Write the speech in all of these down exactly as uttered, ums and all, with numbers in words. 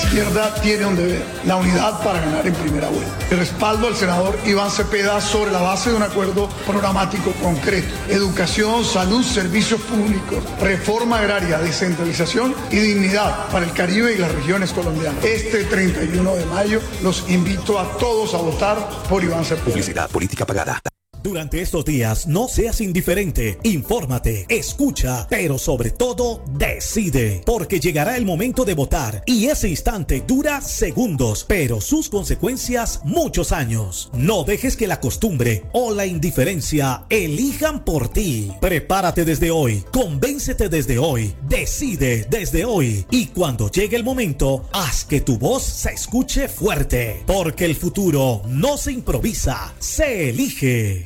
izquierda tiene un deber, la unidad para ganar en primera vuelta. El respaldo al senador Iván Cepeda sobre la base de un acuerdo programático concreto. Educación, salud, servicios públicos, reforma agraria, descentralización y dignidad para el Caribe y las regiones colombianas. Este treinta y uno de mayo los invito a todos a votar por Iván Cepeda. Publicidad política pagada. Durante estos días, no seas indiferente, infórmate, escucha, pero sobre todo, decide, porque llegará el momento de votar y ese instante dura segundos, pero sus consecuencias muchos años. No dejes que la costumbre o la indiferencia elijan por ti. Prepárate desde hoy, convéncete desde hoy, decide desde hoy y cuando llegue el momento, haz que tu voz se escuche fuerte, porque el futuro no se improvisa, se elige.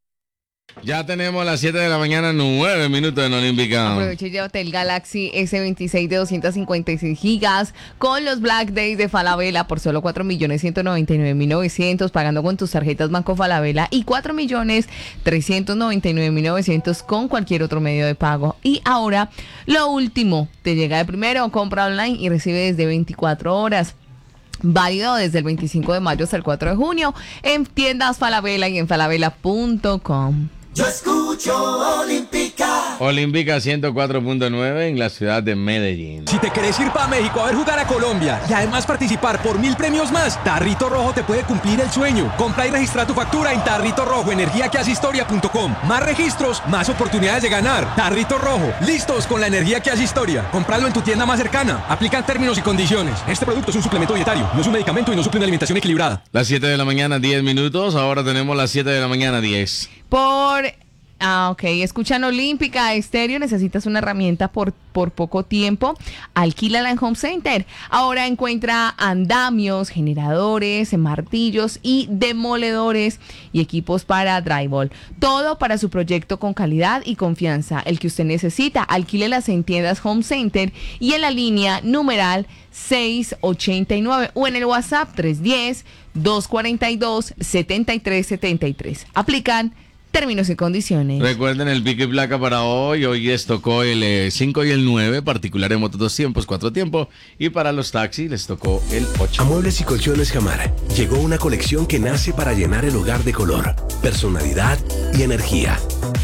Ya tenemos las siete de la mañana, nueve minutos en Olímpica. Aproveche y llévate el Galaxy ese veintiséis de doscientos cincuenta y seis gigas con los Black Days de Falabella por solo cuatro millones ciento noventa y nueve mil novecientos, pagando con tus tarjetas Banco Falabella, y cuatro millones trescientos noventa y nueve mil novecientos con cualquier otro medio de pago. Y ahora, lo último, te llega de primero, compra online y recibe desde veinticuatro horas. Válido desde el veinticinco de mayo hasta el cuatro de junio en tiendas Falabella y en falabella punto com. Yo escucho Olímpica. Olímpica ciento cuatro punto nueve en la ciudad de Medellín. Si te querés ir para México a ver jugar a Colombia y además participar por mil premios más, Tarrito Rojo te puede cumplir el sueño. Compra y registra tu factura en Tarrito Rojo, energía que hace historia punto com. Más registros, más oportunidades de ganar. Tarrito Rojo, listos con la energía que hace historia. Compralo en tu tienda más cercana. Aplican términos y condiciones. Este producto es un suplemento dietario, no es un medicamento y no suple una alimentación equilibrada. Las siete de la mañana, diez minutos. Ahora tenemos las siete de la mañana, diez. Por... Ah, ok. Escuchan Olímpica Estéreo. Necesitas una herramienta por, por poco tiempo. Alquílala en Home Center. Ahora encuentra andamios, generadores, martillos y demoledores y equipos para drywall. Todo para su proyecto con calidad y confianza. El que usted necesita. Alquílelas en tiendas Home Center y en la línea numeral seis ochenta y nueve o en el WhatsApp tres uno cero, dos cuatro dos, siete tres siete tres. Aplican términos y condiciones. Recuerden el pico y placa para hoy. Hoy les tocó el cinco y el nueve, particular en motos dos tiempos, cuatro tiempos. Y para los taxis les tocó el ocho. A Muebles y Colchones Jamar llegó una colección que nace para llenar el hogar de color, personalidad y energía.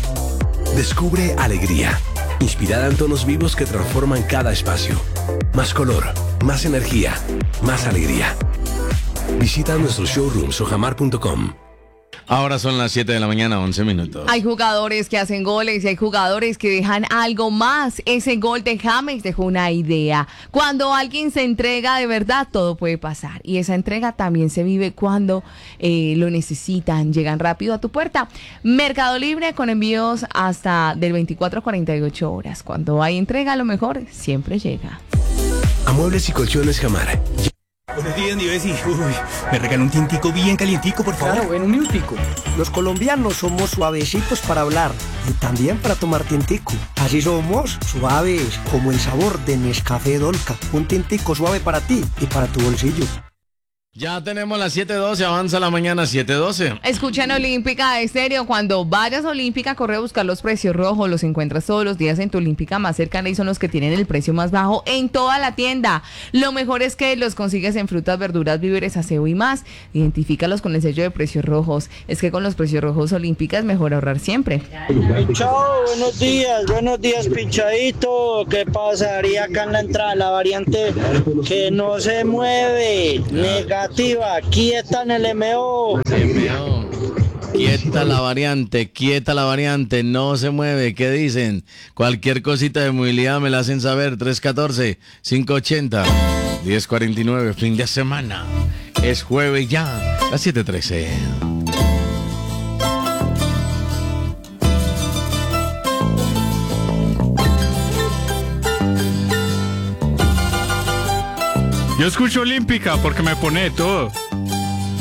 Descubre alegría, inspirada en tonos vivos que transforman cada espacio. Más color, más energía, más alegría. Visita nuestros showrooms o jamar punto com. Ahora son las siete de la mañana, once minutos. Hay jugadores que hacen goles y hay jugadores que dejan algo más. Ese gol de James dejó una idea. Cuando alguien se entrega de verdad, todo puede pasar. Y esa entrega también se vive cuando eh, lo necesitan. Llegan rápido a tu puerta. Mercado Libre con envíos hasta del veinticuatro a cuarenta y ocho horas. Cuando hay entrega, lo mejor siempre llega. A Muebles y Colchones Jamar. Buenos días, mi Bessie. Uy, me regaló un tintico bien calientico, por favor. Claro, en un minutico. Los colombianos somos suavecitos para hablar y también para tomar tintico. Así somos suaves, como el sabor de Nescafé Dolca. Un tintico suave para ti y para tu bolsillo. Ya tenemos las siete doce, avanza la mañana, siete doce. Escuchan Olímpica Estéreo. Cuando vayas a Olímpica, corre a buscar los precios rojos. Los encuentras todos los días en tu Olímpica más cercana y son los que tienen el precio más bajo en toda la tienda. Lo mejor es que los consigues en frutas, verduras, víveres, aseo y más. Identifícalos con el sello de precios rojos. Es que con los precios rojos Olímpica es mejor ahorrar siempre. Chao, buenos días, buenos días, pinchadito. ¿Qué pasaría acá en la entrada? La variante que no se mueve, negativa, quieta en el M O. M O. Quieta la variante, quieta la variante, no se mueve. ¿Qué dicen? Cualquier cosita de movilidad me la hacen saber. tres uno cuatro, cinco ocho cero, uno cero cuatro nueve, fin de semana. Es jueves ya, las siete trece. Yo escucho Olímpica porque me pone de todo.